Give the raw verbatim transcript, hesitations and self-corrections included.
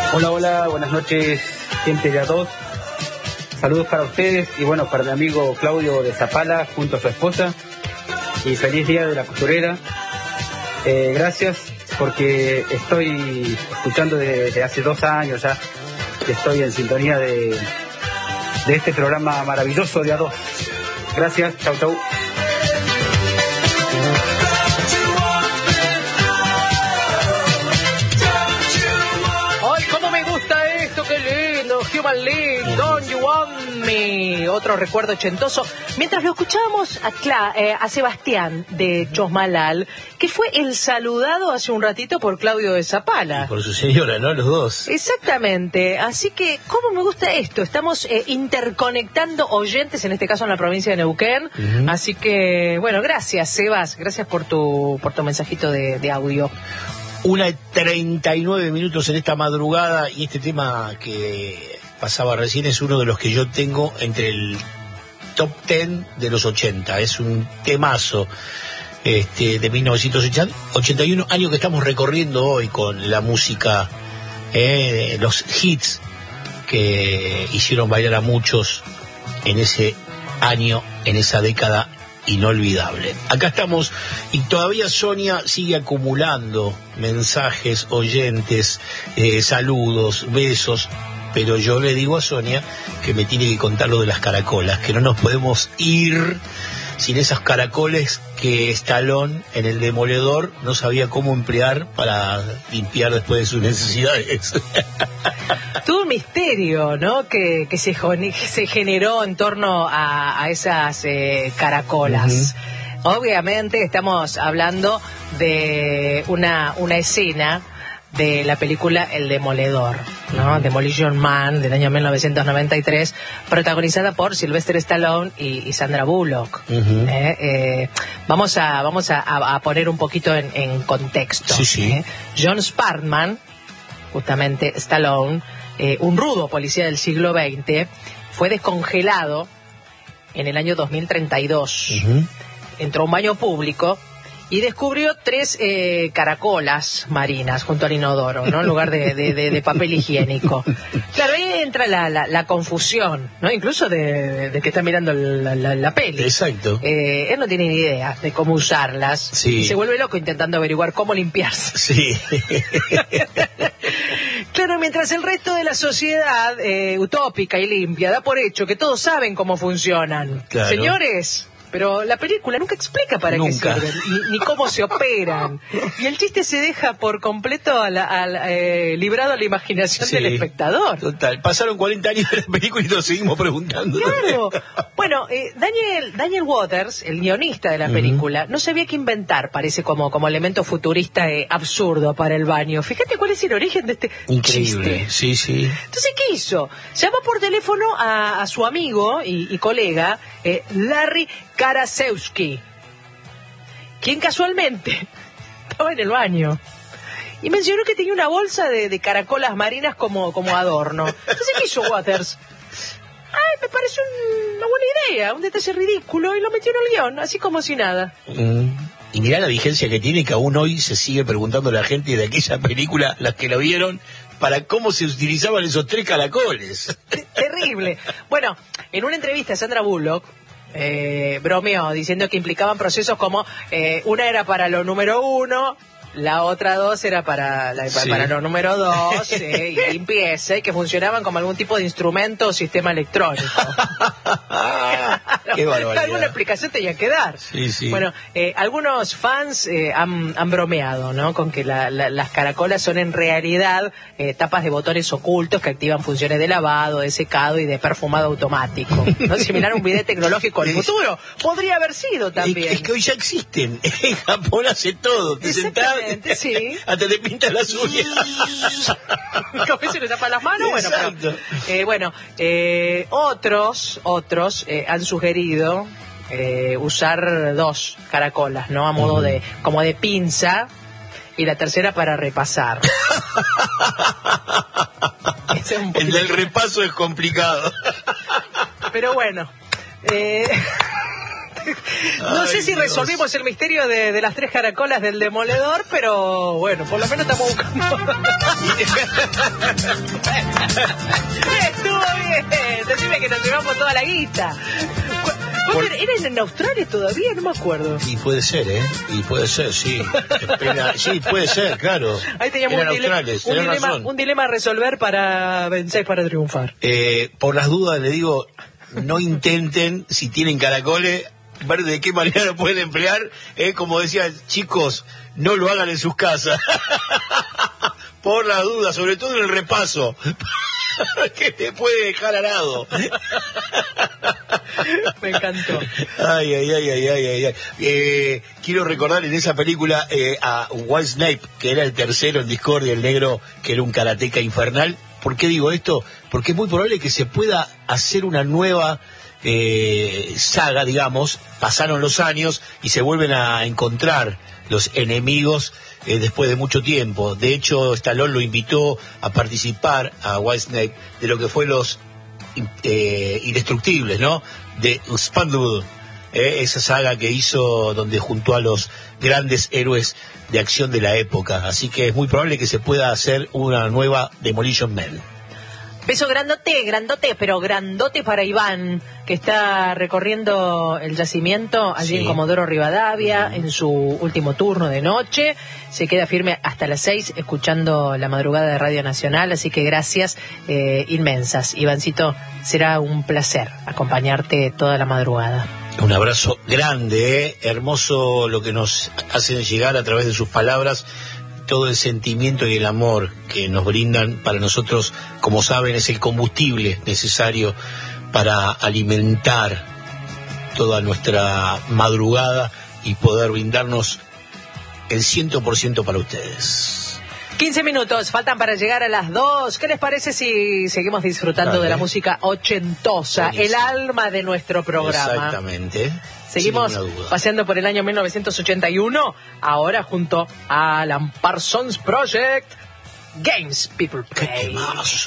Hola, hola, buenas noches, gente de A dos. Saludos para ustedes y bueno, para mi amigo Claudio de Zapala junto a su esposa. Y feliz día de la costurera. Eh, gracias porque estoy escuchando desde hace dos años ya, que estoy en sintonía de, de este programa maravilloso de A dos. Gracias, chau chau. Human League, Don't You Want Me, otro recuerdo ochentoso. Mientras lo escuchábamos a, Cla eh, a Sebastián de Chosmalal, que fue el saludado hace un ratito por Claudio de Zapala. Por su señora, ¿no? Los dos. Exactamente. Así que, ¿cómo me gusta esto? Estamos eh, interconectando oyentes, en este caso en la provincia de Neuquén. Uh-huh. Así que, bueno, gracias, Sebas. Gracias por tu, por tu mensajito de, de audio. Una treinta y nueve minutos en esta madrugada, y este tema que pasaba recién es uno de los que yo tengo entre el top ten de los ochenta. Es un temazo este, de mil novecientos ochenta y uno, año que estamos recorriendo hoy con la música, eh, los hits que hicieron bailar a muchos en ese año, en esa década inolvidable. Acá estamos y todavía Sonia sigue acumulando mensajes, oyentes, eh, saludos, besos, pero yo le digo a Sonia que me tiene que contar lo de las caracolas, que no nos podemos ir sin esas caracoles que Stallone en El Demoledor no sabía cómo emplear para limpiar después de sus necesidades. Todo un misterio, ¿no? Que, que se, se generó en torno a, a esas eh, caracolas. Uh-huh. Obviamente estamos hablando de una, una escena de la película El Demoledor, ¿no? Demolition Man, del año mil novecientos noventa y tres, protagonizada por Sylvester Stallone y, y Sandra Bullock. Uh-huh. eh, eh, vamos a vamos a, a poner un poquito en, en contexto. Sí, sí. ¿eh? John Sparkman, justamente Stallone, eh, un rudo policía del siglo veinte, fue descongelado en el año dos mil treinta y dos. Uh-huh. Entró a un baño público y descubrió tres eh, caracolas marinas junto al inodoro, ¿no? En lugar de, de, de, de papel higiénico. Claro, ahí entra la, la, la confusión, ¿no? Incluso de, de que está mirando la, la, la peli. Exacto. Eh, él no tiene ni idea de cómo usarlas. Sí. Y se vuelve loco intentando averiguar cómo limpiarse. Sí. Claro, mientras el resto de la sociedad eh, utópica y limpia da por hecho que todos saben cómo funcionan. Claro. Señores, pero la película nunca explica para nunca. qué sirven, ni, ni cómo se operan. Y el chiste se deja por completo a la, a la, eh, librado a la imaginación sí, del espectador. Total. Pasaron cuarenta años de la película y nos seguimos preguntando. Claro. Bueno, eh, Daniel, Daniel Waters, el guionista de la película, uh-huh. no sabía qué inventar, parece como, como elemento futurista eh, absurdo para el baño. Fíjate cuál es el origen de este Increíble. chiste. Sí, sí. Entonces, ¿qué hizo? Llamó por teléfono a, a su amigo y, y colega, eh, Larry Karaszewski, quien casualmente estaba en el baño y mencionó que tenía una bolsa de, de caracolas marinas como, como adorno. Entonces, ¿qué hizo Waters? Ay, me pareció una buena idea, un detalle ridículo, y lo metió en el guión, así como si nada. Mm. Y mirá la vigencia que tiene, que aún hoy se sigue preguntando a la gente de aquella película, las que la vieron, para cómo se utilizaban esos tres caracoles. Terrible. Bueno, en una entrevista a Sandra Bullock, Eh, bromeó diciendo que implicaban procesos como eh, una era para lo número uno, la otra dos era para, la, sí. para lo número dos, eh, y limpieza, y que funcionaban como algún tipo de instrumento o sistema electrónico. Qué barbaridad. Alguna explicación tenía que dar. Sí, sí. Bueno, eh, algunos fans eh, han, han bromeado, ¿no? Con que la, la, las caracolas son en realidad eh, tapas de botones ocultos que activan funciones de lavado, de secado y de perfumado automático, ¿no? Similar a un bidet tecnológico del futuro. Podría haber sido también. Es, es que hoy ya existen. En Japón hace todo. Te sentás, sí. hasta te pintas las uñas. ¿Cómo se le tapa las manos? Bueno, pero, eh, bueno eh, otros, otros eh, han sugerido eh, usar dos caracolas, ¿no? A modo uh-huh. de, como de pinza, y la tercera para repasar. Es un El del repaso es complicado. Pero bueno, eh, No Ay, sé si Dios. resolvimos el misterio de, de las tres caracolas del demoledor, pero bueno, por lo menos estamos buscando. Estuvo bien. Decime que nos llevamos toda la guita. Por... ¿Eran en Australia todavía? No me acuerdo. Y puede ser, ¿eh? Y puede ser, sí. Espera, sí, puede ser, claro. Ahí teníamos Eran un, dilema, australes, un, tenés dilema, razón. un dilema a resolver para vencer, para triunfar. Eh, por las dudas le digo, no intenten, si tienen caracoles, ver de qué manera lo pueden emplear. Eh, como decía, chicos, no lo hagan en sus casas. Por las dudas, sobre todo en el repaso. Que te puede dejar arado. Me encantó. Ay, ay, ay, ay, ay, ay. ay. Eh, quiero recordar en esa película eh, a White Snape, que era el tercero en Discordia, el negro, que era un karateca infernal. ¿Por qué digo esto? Porque es muy probable que se pueda hacer una nueva eh, saga, digamos. Pasaron los años y se vuelven a encontrar los enemigos eh, después de mucho tiempo. De hecho, Stallone lo invitó a participar a White Snape de lo que fue los eh, Indestructibles, ¿no? De Spandau, eh, esa saga que hizo donde juntó a los grandes héroes de acción de la época. Así que es muy probable que se pueda hacer una nueva Demolition Man. Beso grandote, grandote, pero grandote para Iván, que está recorriendo el yacimiento allí Sí. en Comodoro Rivadavia, Mm. en su último turno de noche. Se queda firme hasta las seis, escuchando la madrugada de Radio Nacional, así que gracias eh, inmensas. Ivancito, será un placer acompañarte toda la madrugada. Un abrazo grande, ¿eh? Hermoso lo que nos hacen llegar a través de sus palabras, todo el sentimiento y el amor que nos brindan. Para nosotros, como saben, es el combustible necesario para alimentar toda nuestra madrugada y poder brindarnos el cien por ciento para ustedes. quince minutos, faltan para llegar a las dos. ¿Qué les parece si seguimos disfrutando Dale. de la música ochentosa, Buenísimo. el alma de nuestro programa? Exactamente. Seguimos Sin ninguna duda. paseando por el año mil novecientos ochenta y uno, ahora junto a Alan Parsons Project, Games People ¡Qué Play. temazo!